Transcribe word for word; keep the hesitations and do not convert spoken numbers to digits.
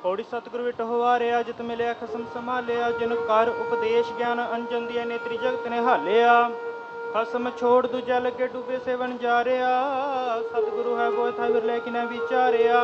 ਪੌੜੀ ਸਤਿਗੁਰੂ ਵਿਟ ਹਵਾਰਿਆ, ਜਿਤ ਮਿਲਿਆ ਖਸਮ ਸੰਭਾਲਿਆ। ਜਿਨ ਕਰ ਉਪਦੇਸ਼ ਗਿਆਨ ਅੰਜਨ ਦੀਆ, ਨੇਤਰੀ ਜਗਤ ਨਿਹਾਲਿਆ। ਖਸਮ ਛੋੜ ਦੂਜਾ ਲੱਗੇ ਡੂਬੇ ਸੇਵਨ ਜਾਰਿਆ। ਸਤਿਗੁਰੂ ਹੈ ਗੋਇ ਥਾ ਵਿਰਲੇ ਕਿਨੈ ਵਿਚਾਰਿਆ।